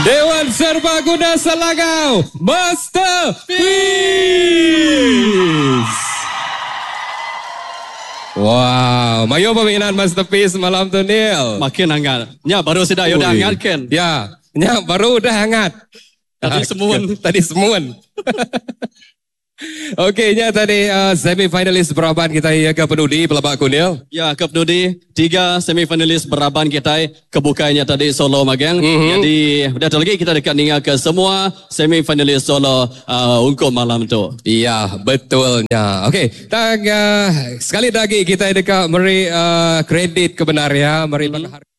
Dewan Serbaguna Selangau, Masterpiece. Wow, mayo pemilihan Masterpiece malam tu Neil. Makin hangat. Ya, baru sudah udah hangat kan? Ya, baru udah hangat. Tadi semun. Tadi semun. Okey, tadi semi-finalis beraban kita ya ke penudi pelabak kunil. Ya, ke penudi 3 semi-finalis beraban kita kebukanya tadi solo magang. Jadi, dah lagi kita dekat dengan ke semua semi-finalis solo untuk malam tu. Iya, betulnya. Okey, sekali lagi kita dekat meri kredit kebenaran, meri